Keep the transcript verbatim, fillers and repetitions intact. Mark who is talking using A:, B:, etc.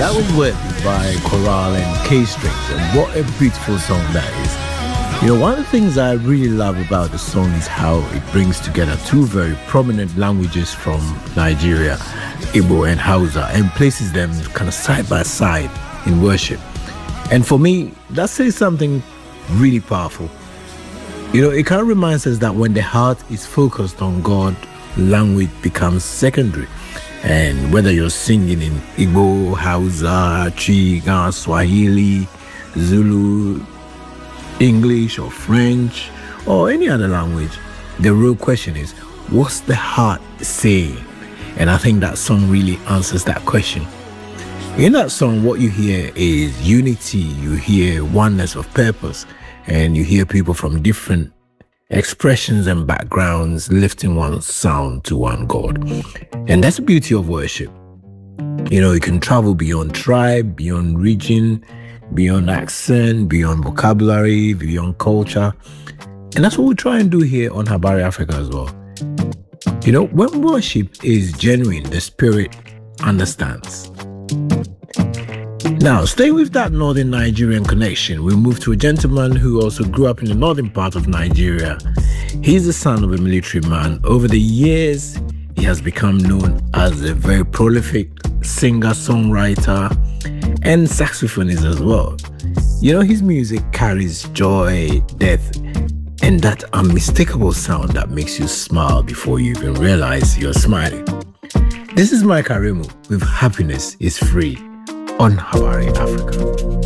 A: That was Worthy by Chorale and K-Strings, and what a beautiful song that is. You know, one of the things I really love about the song is how it brings together two very prominent languages from Nigeria, Igbo and Hausa, and places them kind of side by side in worship. And for me, that says something really powerful. You know, it kind of reminds us that when the heart is focused on God, language becomes secondary. And whether you're singing in Igbo, Hausa, Chiga, Swahili, Zulu, English or French or any other language, the real question is, what's the heart saying? And I think that song really answers that question. In that song, what you hear is unity, you hear oneness of purpose, and you hear people from different expressions and backgrounds lifting one sound to one God. And that's the beauty of worship. You know, you can travel beyond tribe, beyond region, beyond accent, beyond vocabulary, beyond culture. And that's what we try and do here on Habari Africa as well. You know, when worship is genuine, the spirit understands. Now, stay with that northern Nigerian connection. We move to a gentleman who also grew up in the northern part of Nigeria. He's the son of a military man. Over the years, he has become known as a very prolific singer, songwriter, and saxophonist as well. You know, his music carries joy, death, and that unmistakable sound that makes you smile before you even realize you're smiling. This is Mike Aremu with Happiness is Free on Habari Africa.